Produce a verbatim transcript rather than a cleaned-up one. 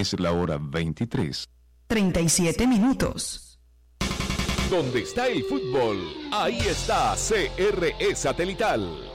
Es la hora veintitrés. treinta y siete minutos. Donde está el fútbol, ahí está C R E Satelital.